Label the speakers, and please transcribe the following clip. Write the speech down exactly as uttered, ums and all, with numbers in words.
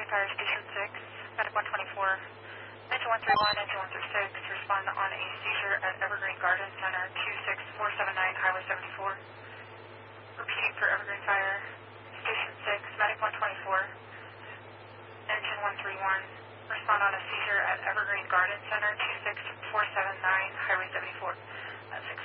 Speaker 1: Evergreen Fire Station six, Medic one twenty-four, engine one thirty-one, engine one thirty-six, respond on a seizure at Evergreen Garden Center two six four seven nine, Highway seventy-four. Repeating for Evergreen Fire Station six, Medic one twenty-four, engine one thirty-one, respond on a seizure at Evergreen Garden Center two six four seven nine, Highway seventy-four. Uh, six